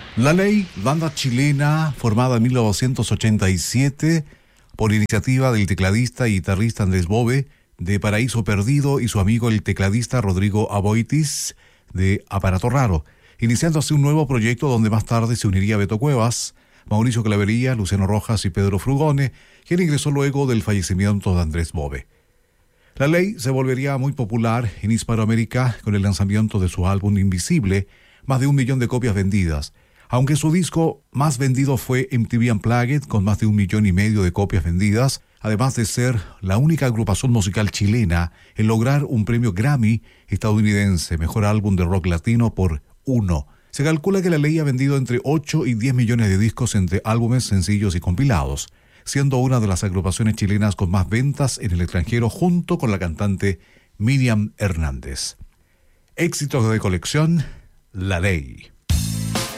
La Ley, banda chilena formada en 1987 por iniciativa del tecladista y guitarrista Andrés Bove de Paraíso Perdido y su amigo el tecladista Rodrigo Aboitis de Aparato Raro, iniciando así un nuevo proyecto donde más tarde se uniría Beto Cuevas, Mauricio Clavería, Luciano Rojas y Pedro Frugone, quien ingresó luego del fallecimiento de Andrés Bove. La Ley se volvería muy popular en Hispanoamérica con el lanzamiento de su álbum Invisible, más de 1 millón de copias vendidas, aunque su disco más vendido fue MTV Unplugged con más de 1,5 millones de copias vendidas, además de ser la única agrupación musical chilena en lograr un premio Grammy estadounidense, mejor álbum de rock latino por Uno. Se calcula que La Ley ha vendido entre 8 y 10 millones de discos entre álbumes, sencillos y compilados, siendo una de las agrupaciones chilenas con más ventas en el extranjero junto con la cantante Miriam Hernández. Éxitos de colección, La Ley.